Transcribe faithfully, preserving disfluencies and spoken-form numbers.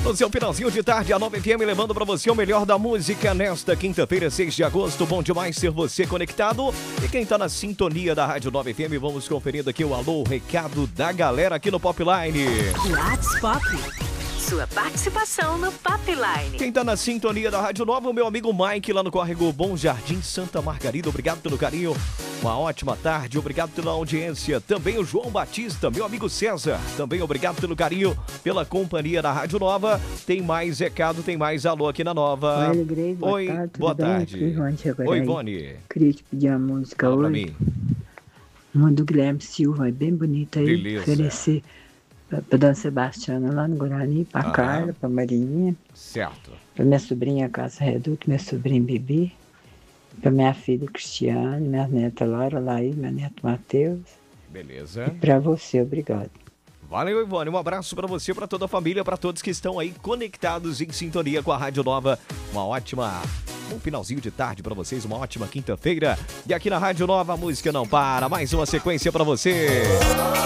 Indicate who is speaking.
Speaker 1: No seu finalzinho de tarde, a nove F M levando pra você o melhor da música nesta quinta-feira, seis de agosto. Bom demais ter você conectado. E quem tá na sintonia da Rádio nove F M, vamos conferindo aqui o alô, o recado da galera aqui no Popline.
Speaker 2: WhatsApp. Sua participação no Popline.
Speaker 1: Quem tá na sintonia da Rádio Nova, o meu amigo Mike, lá no Córrego Bom Jardim, Santa Margarida. Obrigado pelo carinho. Uma ótima tarde. Obrigado pela audiência. Também o João Batista, meu amigo César. Também obrigado pelo carinho, pela companhia da Rádio Nova. Tem mais recado, tem mais alô aqui na Nova.
Speaker 3: Oi, Grey, boa
Speaker 1: Oi,
Speaker 3: tarde.
Speaker 1: boa
Speaker 3: Bem?
Speaker 1: tarde.
Speaker 3: Aqui, Ivone Chegou
Speaker 1: Oi,
Speaker 3: aí.
Speaker 1: Ivone.
Speaker 3: Queria te pedir uma música
Speaker 1: Fala pra
Speaker 3: hoje.
Speaker 1: mim.
Speaker 3: Uma do Guilherme Silva, bem bonita aí.
Speaker 1: Beleza.
Speaker 3: Oferecer pra, pra Dona Sebastiana lá no Guarani, pra
Speaker 1: Aham.
Speaker 3: Carla, pra Marinha,
Speaker 1: Certo.
Speaker 3: pra minha sobrinha Casa Reduto, meu sobrinho Bibi, pra minha filha Cristiane, minha neta Laura, Laís, meu neto Matheus.
Speaker 1: Beleza.
Speaker 3: E pra você, obrigado.
Speaker 1: Valeu, Ivone. Um abraço pra você, pra toda a família, pra todos que estão aí conectados em sintonia com a Rádio Nova. Uma ótima... Um finalzinho de tarde pra vocês, uma ótima quinta-feira. E aqui na Rádio Nova, a música não para. Mais uma sequência pra você.